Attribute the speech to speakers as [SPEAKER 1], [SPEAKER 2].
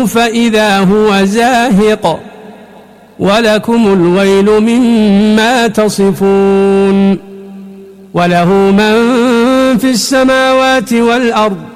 [SPEAKER 1] فإذا هو زاهق ولكم الويل مما تصفون وله من في السماوات والأرض